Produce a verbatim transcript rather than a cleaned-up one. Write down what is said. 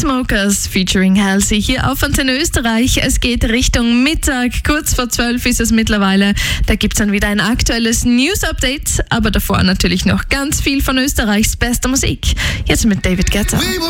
Chainsmokers featuring Halsey hier auf Antenne Österreich. Es geht Richtung Mittag, kurz vor zwölf ist es mittlerweile. Da gibt es dann wieder ein aktuelles News-Update, aber davor natürlich noch ganz viel von Österreichs bester Musik. Jetzt mit David Guetta.